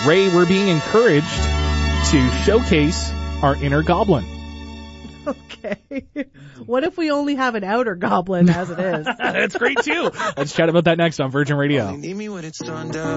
Ray, we're being encouraged to showcase our inner goblin. Okay. What if we only have an outer goblin as it is? That's great too. Let's chat about that next on Virgin Radio.